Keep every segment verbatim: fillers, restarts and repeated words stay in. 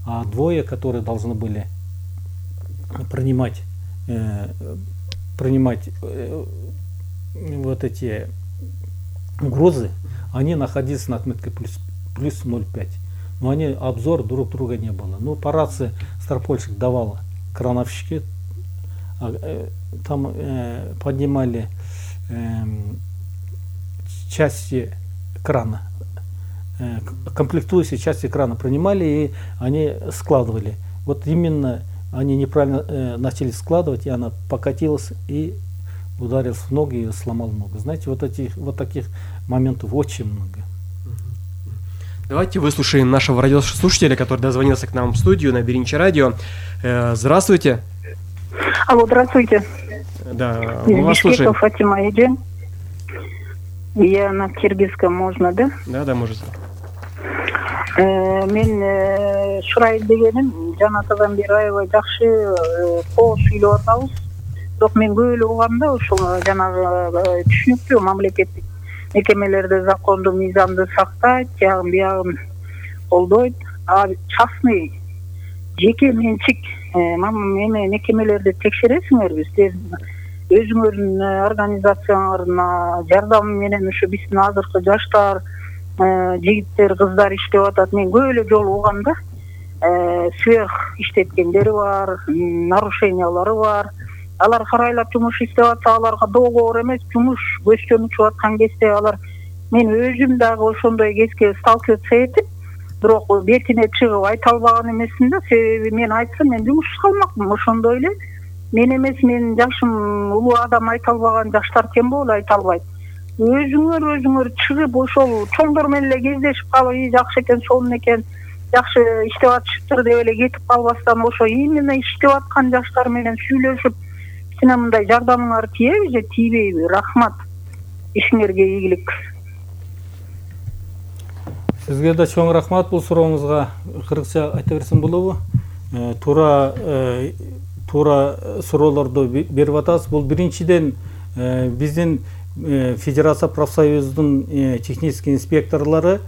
а двое, которые должны были принимать, э, принимать э, вот эти угрозы, они находились на отметке плюс, плюс ноль целых пять. Но они, обзор друг друга не было. Ну, по рации старпольщик давал крановщики, э, там э, поднимали э, части крана, э, комплектующие части крана принимали, и они складывали. Вот именно они неправильно э, начали складывать, и она покатилась и ударилась в ноги и сломал ногу. Знаете, вот, этих, вот таких моментов очень много. Давайте выслушаем нашего радиослушателя, который дозвонился к нам в студию на Беринчи радио. Э, здравствуйте. Алло, здравствуйте. Да, мы вас слушаем. Фатима Эджен. Я на киргизском, можно, да? Да, да, можете. Мен сурайын дегеним, жанатадан бери аябай жакшы кооз сүйлөп атабыз. Бирок мен көп эле угамда ушул жанагы түшүнүктүү мамлекеттик мекемелерде законду мыйзамды сактайт, жагын биягын колдойт. А частный жеке менчик эме мекемелерди текшересиңерби? Өзүңөрдүн организацияларына жардам менен ушу биздин азыркы жаштар, жигиттер, кыздар иштеп атат. Мен көп эле жолу угам да. Сверх иштеткендери бар, нарушениялары бар. Алар карайлап жумуш иштеп атса, аларга доогор эмес, жумуш көчтөн учуп аткан кезде алар мен өзүм дагы ошондой кезге сталкиваться этип, бирок бетине чыгып айта албаган эмесмин да. Себеби мен айтсам, мен жумушсуз калмакмын. Ошондой эле мен эмес, менин жашым улуу адам айта албаган жаштар кем болуп айта албайт. Өзүңөр өзүңөр чыгып ошол чоңдор менен эле кездешип калып, жакшы экен, сонун экен, жакшы иштеп атышыптыр деп эле кетип калбастан, ошо именно иштеп аткан жаштар менен сүйлөшүп, сине мындай жардамыңар тийеби же тийбейби? Рахмат. Ишиңерге ийгилик. Сизге да чоң рахмат бул сурооңузга. Кыргызча айта берсем болобу? Туура туура суроолорду берип атасыз. Бул биринчиден биздин Федерация профсоюздун технический инспекторлары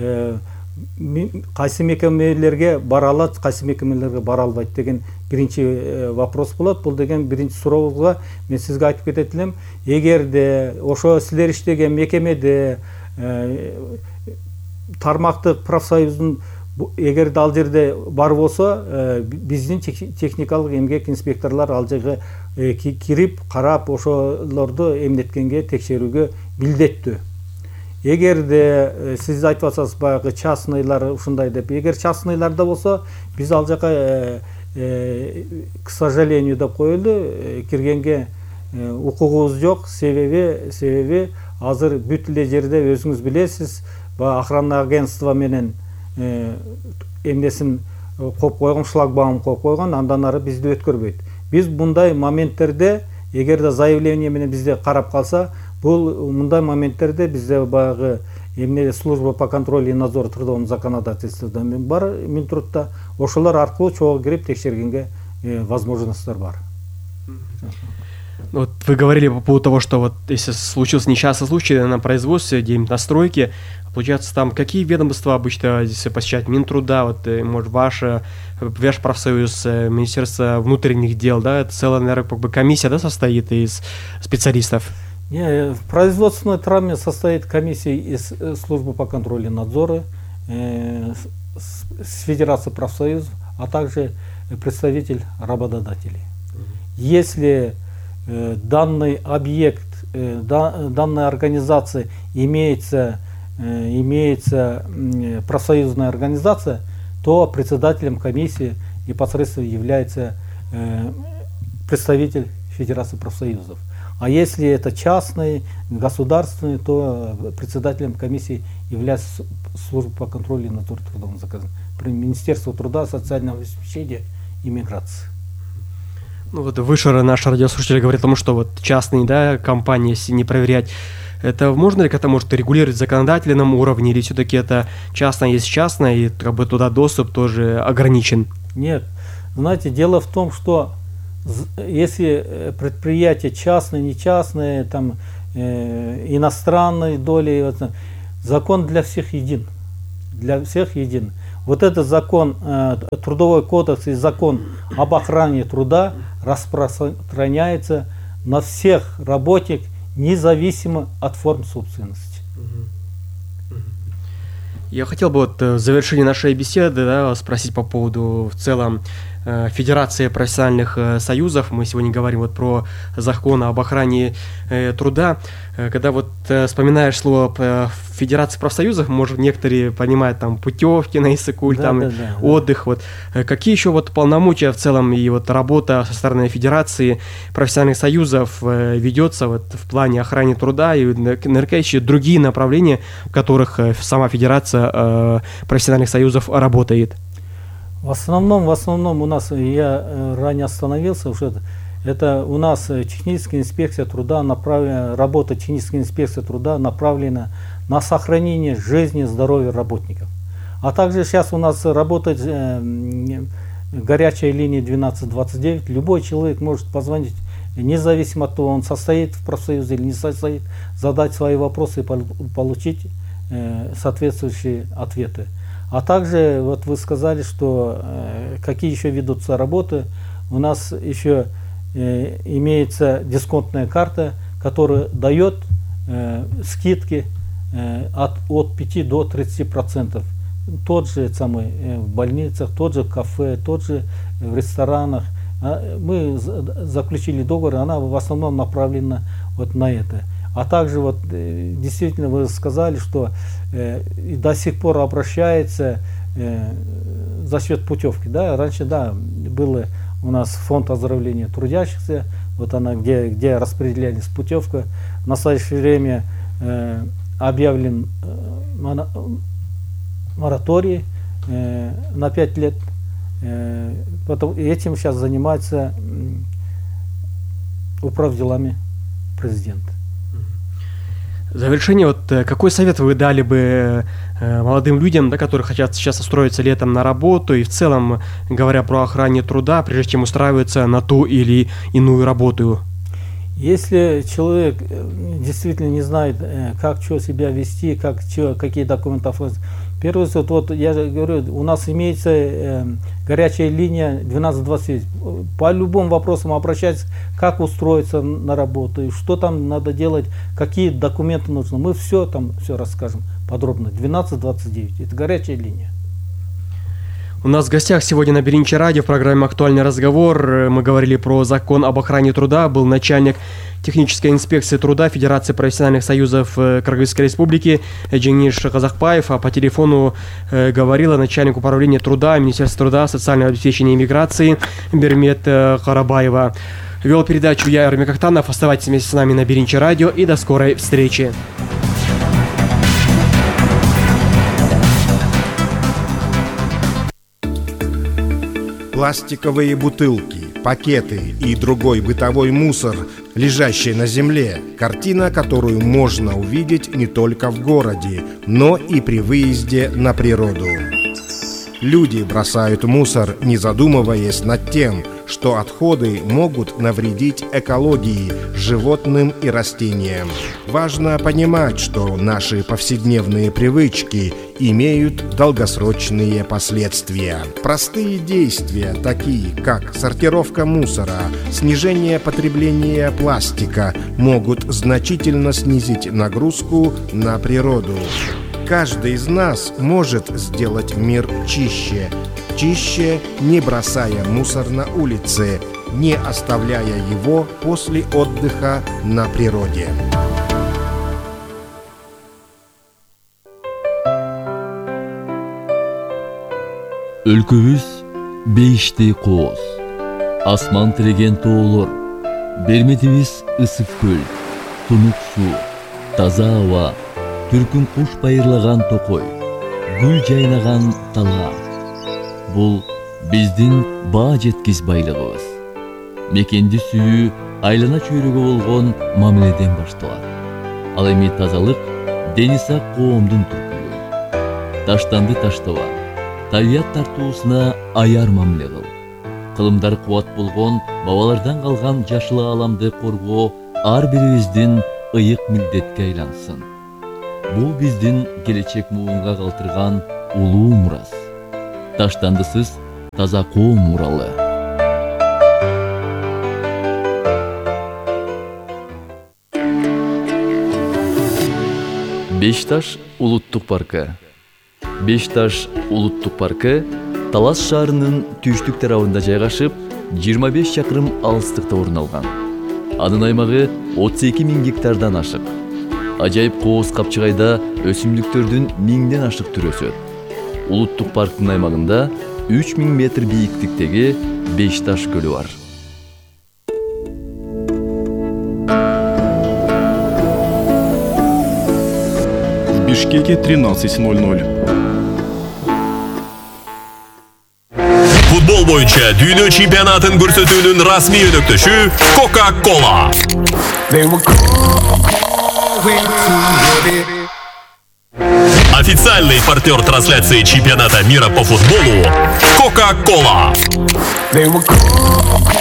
кайсы мекемелерге бара алат, кайсы мекемелерге бара албайт деген биринчи вопрос болот. Бул деген биринчи суроого мен сизге айтып кетет элем. Эгерде ошо силер иштеген мекемеде тармактык профсоюздун эгерде ал жерде бар болсо, биздин техникалык эмгек инспекторлор ал жерге кирип карап, ошолорду эмнеткенге, текшерүүгө билдеттүү. Эгерде сиз айтып атсаңыз баягы частныйлар ушундай деп, эгер частныйларда болсо, биз ал жака к сожалению деп коелу, киргенге укугубуз жок. Себеби себеби азыр бүт эле жерде өзүңүз билесиз, баягы охранный агентство менен эмнесин коюп койгон, шлагбаум коюп койгон, андан ары бизди өткөрбөйт. Биз мындай моменттерде, эгерде заявление менен бизде карап калса, бул мындай моменттерде бизде баягы эмне служба по контролю и надзору трудового законодательства бар, Минтрудта, ошолор аркылуу чогуу кирип текшергенге возможностьтар бар. Вот вы говорили по поводу того, что вот если случился несчастный случай на производстве, где-нибудь на стройке, получается, там какие ведомства обычно здесь посещают? Минтруда, вот, может, ваше, ваш профсоюз, Министерство внутренних дел, да, это целая, наверное, как бы комиссия, да, состоит из специалистов? Не, в производственной траме состоит комиссия из службы по контролю и надзору, э, с Федерации профсоюзов, а также представитель работодателей. Если э, данный объект, э, да, данная организация имеется, э, имеется э, профсоюзная организация, то председателем комиссии непосредственно является э, представитель Федерации профсоюзов. А если это частный, государственный, то председателем комиссии является служба по контролю и надзору трудового законодательства при Министерстве труда, социального обеспечения и миграции. Ну вот выше наш радиослушатель говорит о том, что вот частные, да, компании, если не проверять, это можно ли как-то может регулировать в законодательном уровне, или все-таки это частное есть частное, и как бы туда доступ тоже ограничен? Нет. Знаете, дело в том, что если предприятия частные, не частные, там, э, иностранные доли, вот, закон для всех един. Для всех един. вот этот закон, трудовой кодекс и закон об охране труда распространяется на всех работников, независимо от форм собственности. Я хотел бы вот в завершении нашей беседы, да, спросить по поводу в целом Федерации профессиональных союзов. Мы сегодня говорим вот про закон об охране э, труда. Когда вот э, вспоминаешь слово э, Федерация профсоюзов, может, некоторые понимают там путевки на Иссык-Куль, да, там да, да, отдых. Да. Вот. Какие еще вот полномочия в целом и вот работа со стороны Федерации профессиональных союзов э, ведется вот в плане охраны труда и наверняка еще другие направления, в которых э, сама Федерация э, профессиональных союзов работает? В основном, в основном у нас, я ранее остановился, уже это у нас техническая инспекция труда, направлена, работа технической инспекции труда направлена на сохранение жизни и здоровья работников. А также сейчас у нас работает э, горячая линия двенадцать двадцать девять. Любой человек может позвонить, независимо от того, он состоит в профсоюзе или не состоит, задать свои вопросы и получить э, соответствующие ответы. А также, вот вы сказали, что э, какие еще ведутся работы. У нас еще э, имеется дисконтная карта, которая дает э, скидки э, от, от пяти до тридцати процентов. Тот же самый э, в больницах, тот же в кафе, тот же в ресторанах. А мы заключили договор, она в основном направлена вот на это. А также вот действительно вы сказали, что э, и до сих пор обращается э, за счет путевки. Да? Раньше, да, было у нас фонд оздоровления трудящихся, вот она, где, где распределялись путевка. В настоящее время э, объявлен э, мораторий э, на пять лет. Э, потом, и этим сейчас занимается э, управделами президента. В завершение, вот какой совет вы дали бы э, молодым людям, да, которые хотят сейчас устроиться летом на работу и в целом, говоря про охрану труда, прежде чем устраиваться на ту или иную работу? Если человек действительно не знает, как что себя вести, как, что, какие документы оформить, первый вот, вот я говорю, у нас имеется э, горячая линия двенадцать двадцать девять. По любым вопросам обращайтесь, как устроиться на работу, что там надо делать, какие документы нужны. Мы все там все расскажем подробно. двенадцать двадцать девять. Это горячая линия. У нас в гостях сегодня на Беринче радио в программе «Актуальный разговор». Мы говорили про закон об охране труда. Был начальник технической инспекции труда Федерации профессиональных союзов Кыргызской республики Жеңиш Казакбаев. А по телефону э, говорила начальник управления труда Министерства труда, социального обеспечения и миграции Бермет э, Карабаева. Вел передачу я, Эрмек Актанов. Оставайтесь вместе с нами на Беринче радио и до скорой встречи. Пластиковые бутылки, пакеты и другой бытовой мусор, лежащий на земле, картина, которую можно увидеть не только в городе, но и при выезде на природу. Люди бросают мусор, не задумываясь над тем, что отходы могут навредить экологии, животным и растениям. Важно понимать, что наши повседневные привычки имеют долгосрочные последствия. Простые действия, такие как сортировка мусора, снижение потребления пластика, могут значительно снизить нагрузку на природу. Каждый из нас может сделать мир чище. Чище, не бросая мусор на улице, не оставляя его после отдыха на природе. Өлкөбүз бейиштей кооз, асман тиреген тоолор, берметибиз ысык көл, тунук суу, таза аба, түркүн куш байырлаган токой, гүл жайнаган талаа. Бул биздин баа жеткис байлыгыбыз. Мекенди сүйүү айлана чөйрөгө болгон мамиледен башталат. Ал эми тазалык дени сак коомдун түркүлүгү. Таштанды таштаба, табият тартуусуна аяр мамиле кыл. Кылымдар кубат болгон бабалардан калган жашыл ааламды коргоо ар бирибиздин ыйык милдетке айлансын. Бул биздин келечек муунга калтырган улуу мурас. таштандысыз таза коом уралы. Бешташ улуттук паркы. Бешташ улуттук паркы Талас шаарынын түштүк тарабында жайгашып, жыйырма беш чакырым алыстыкта орун алган. Анын аймагы отуз эки миң гектардан ашык. Ажайып кооз капчыгайда өсүмдүктөрдүн миңден ашык түрү өсөт. Улуттук парктын аймагында үч миң метр бийиктиктеги Бешташ көлү бар. В Бишкеке тринадцать ноль ноль. Футбол боюнча дүйнө чемпионатын көрсөтүүнүн расмий өнөктөшү Coca-Cola. Официальный партнер трансляции чемпионата мира по футболу Coca-Cola.